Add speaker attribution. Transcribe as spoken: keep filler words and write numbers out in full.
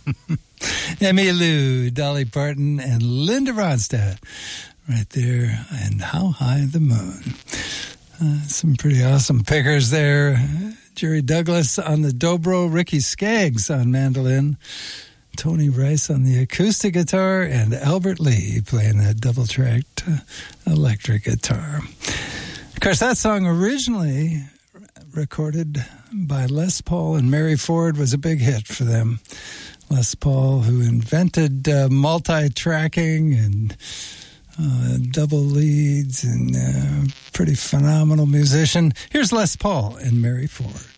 Speaker 1: Emmylou, Dolly Parton, and Linda Ronstadt right there. And How High the Moon. Uh, some pretty awesome pickers there. Jerry Douglas on the dobro, Ricky Skaggs on mandolin, Tony Rice on the acoustic guitar, and Albert Lee playing that double-tracked uh, electric guitar. Of course, that song originally recorded by Les Paul and Mary Ford was a big hit for them. Les Paul, who invented uh, multi-tracking and uh, double leads, and uh, pretty phenomenal musician. Here's Les Paul and Mary Ford.